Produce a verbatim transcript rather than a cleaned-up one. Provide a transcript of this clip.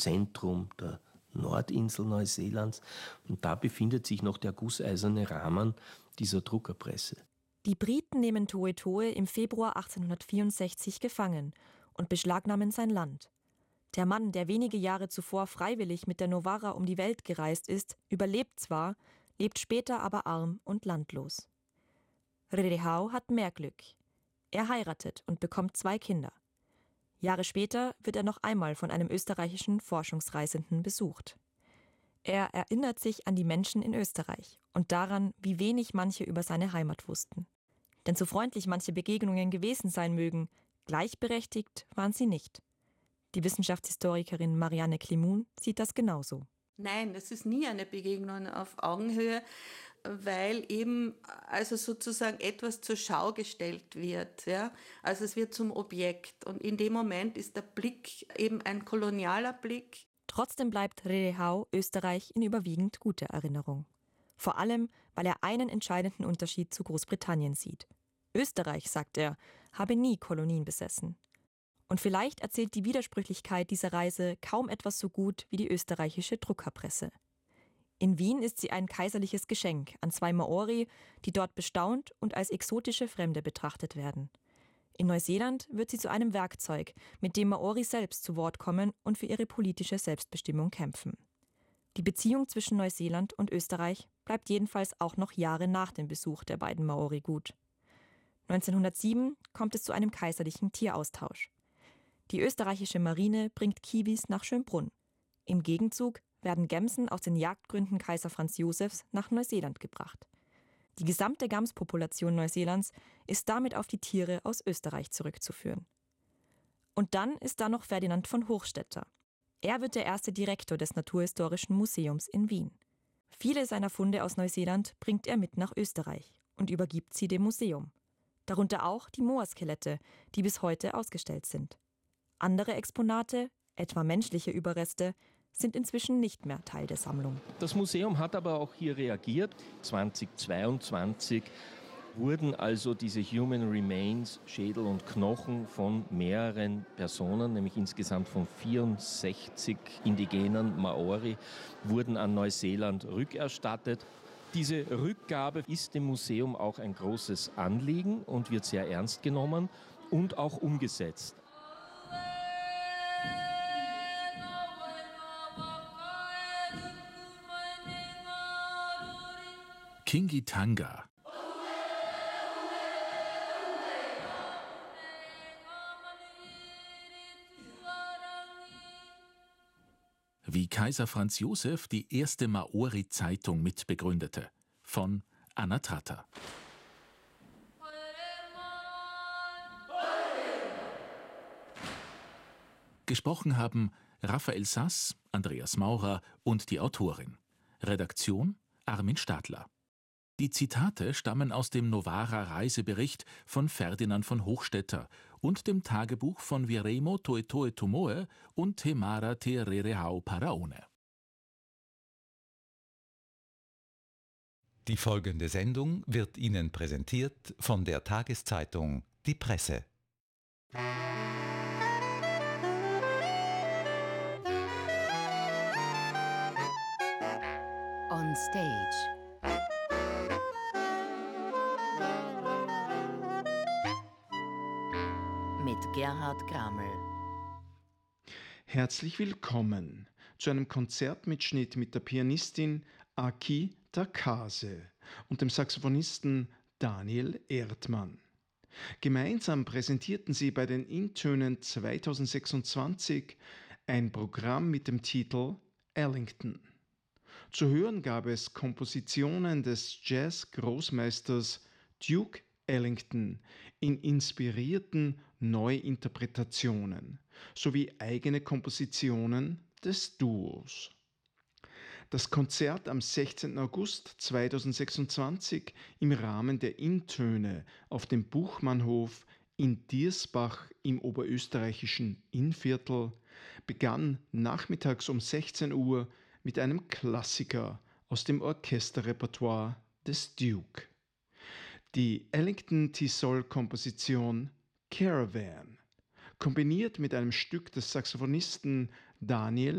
Zentrum der Nordinsel Neuseelands. Und da befindet sich noch der gusseiserne Rahmen dieser Druckerpresse. Die Briten nehmen Toʻetoʻe im Februar achtzehnhundertvierundsechzig gefangen und beschlagnahmen sein Land. Der Mann, der wenige Jahre zuvor freiwillig mit der Novara um die Welt gereist ist, überlebt zwar, lebt später aber arm und landlos. Rerehau hat mehr Glück. Er heiratet und bekommt zwei Kinder. Jahre später wird er noch einmal von einem österreichischen Forschungsreisenden besucht. Er erinnert sich an die Menschen in Österreich und daran, wie wenig manche über seine Heimat wussten. Denn so freundlich manche Begegnungen gewesen sein mögen, gleichberechtigt waren sie nicht. Die Wissenschaftshistorikerin Marianne Klimun sieht das genauso. Nein, es ist nie eine Begegnung auf Augenhöhe, weil eben also sozusagen etwas zur Schau gestellt wird. Ja? Also es wird zum Objekt und in dem Moment ist der Blick eben ein kolonialer Blick. Trotzdem bleibt Rerehau Österreich in überwiegend guter Erinnerung. Vor allem, weil er einen entscheidenden Unterschied zu Großbritannien sieht. Österreich, sagt er, habe nie Kolonien besessen. Und vielleicht erzählt die Widersprüchlichkeit dieser Reise kaum etwas so gut wie die österreichische Druckerpresse. In Wien ist sie ein kaiserliches Geschenk an zwei Maori, die dort bestaunt und als exotische Fremde betrachtet werden. In Neuseeland wird sie zu einem Werkzeug, mit dem Maori selbst zu Wort kommen und für ihre politische Selbstbestimmung kämpfen. Die Beziehung zwischen Neuseeland und Österreich bleibt jedenfalls auch noch Jahre nach dem Besuch der beiden Maori gut. neunzehnhundertsieben kommt es zu einem kaiserlichen Tieraustausch. Die österreichische Marine bringt Kiwis nach Schönbrunn. Im Gegenzug werden Gämsen aus den Jagdgründen Kaiser Franz Josefs nach Neuseeland gebracht. Die gesamte Gamspopulation Neuseelands ist damit auf die Tiere aus Österreich zurückzuführen. Und dann ist da noch Ferdinand von Hochstetter. Er wird der erste Direktor des Naturhistorischen Museums in Wien. Viele seiner Funde aus Neuseeland bringt er mit nach Österreich und übergibt sie dem Museum. Darunter auch die Moa-Skelette, die bis heute ausgestellt sind. Andere Exponate, etwa menschliche Überreste, sind inzwischen nicht mehr Teil der Sammlung. Das Museum hat aber auch hier reagiert. zweitausendzweiundzwanzig wurden also diese Human Remains, Schädel und Knochen von mehreren Personen, nämlich insgesamt von vierundsechzig indigenen Maori, wurden an Neuseeland rückerstattet. Diese Rückgabe ist dem Museum auch ein großes Anliegen und wird sehr ernst genommen und auch umgesetzt. Kingitanga. Wie Kaiser Franz Josef die erste Maori-Zeitung mitbegründete, von Anna Tratter. Gesprochen haben Raphael Sass, Andreas Maurer und die Autorin. Redaktion Armin Stadler. Die Zitate stammen aus dem Novara-Reisebericht von Ferdinand von Hochstetter und dem Tagebuch von Viremo Toʻetoʻe Tumoe und Temara Te Rerehau Paraone. Die folgende Sendung wird Ihnen präsentiert von der Tageszeitung Die Presse. On stage. Mit Gerhard Graml. Herzlich willkommen zu einem Konzertmitschnitt mit der Pianistin Aki Takase und dem Saxophonisten Daniel Erdmann. Gemeinsam präsentierten sie bei den Intönen zweitausendsechsundzwanzig ein Programm mit dem Titel Ellington. Zu hören gab es Kompositionen des Jazz-Großmeisters Duke Ellington in inspirierten Neuinterpretationen sowie eigene Kompositionen des Duos. Das Konzert am sechzehnten August zweitausendsechsundzwanzig im Rahmen der Intöne auf dem Buchmannhof in Diersbach im oberösterreichischen Innviertel begann nachmittags um sechzehn Uhr mit einem Klassiker aus dem Orchesterrepertoire des Duke. Die Ellington-Tisol-Komposition Caravan, kombiniert mit einem Stück des Saxophonisten Daniel